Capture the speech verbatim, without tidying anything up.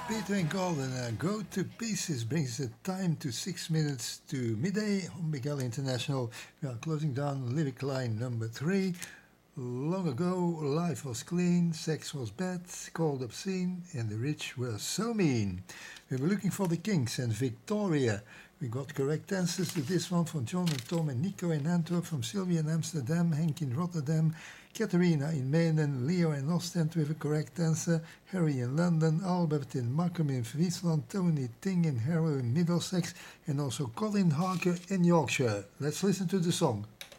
Peter and Golden, uh, Go to Pieces brings the time to six minutes to midday on Miguel International. We are closing down lyric line number three. Long ago, life was clean, sex was bad, called obscene, and the rich were so mean. We were looking for the Kings and Victoria. We got correct answers to this one from John and Tom and Nico in Antwerp, from Sylvia in Amsterdam, Henk in Rotterdam, Katharina in Maine, Leo in Ostend with a correct answer, Harry in London, Albert in Markham in Friesland, Tony Ting in Harrow in Middlesex, and also Colin Harker in Yorkshire. Let's listen to the song.